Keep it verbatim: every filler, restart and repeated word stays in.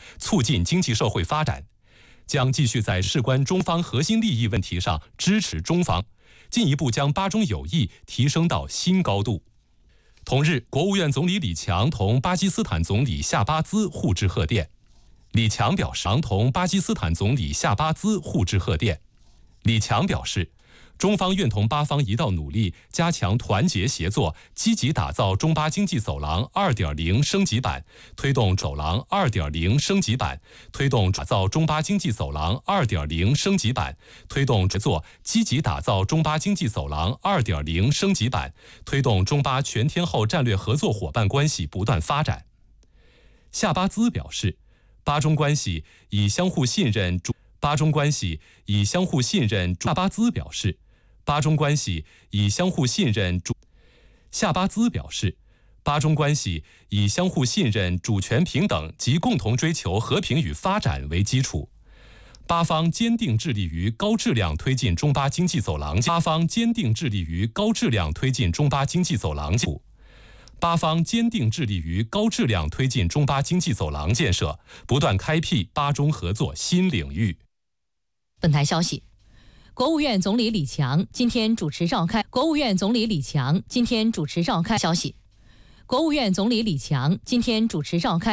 促进经济社会发展，将继续在事关中方核心利益问题上支持中方，进一步将巴中友谊提升到新高度。同日，国务院总理李强同巴基斯坦总理夏巴兹互致贺电。李强表示，同巴基斯坦总理夏巴兹互致贺电。李强表示，中方愿同巴方一道努力，加强团结协作，积极打造中巴经济走廊 二点零 升级版，推动走廊 二点零 升级版，推动打造中巴经济走廊 二点零 升级版，推动合作，积极打造中巴经济走廊 二点零 升级版，推动中巴全天候战略合作伙伴关系不断发展。夏巴兹表示，巴中关系以相互信任巴中关系以相互信任夏巴兹表示，巴中关系以相互信任主夏巴兹表示，巴中关系以相互信任、主权平等及共同追求和平与发展为基础。巴方坚定致力于高质量推进中巴经济走廊巴方坚定致力于高质量推进中巴经济走廊巴方坚定致力于高质量推进中巴经济走廊建设，不断开辟巴中合作新领域。 本台消息，国务院总理李强今天主持召开。国务院总理李强今天主持召开消息，国务院总理李强今天主持召开。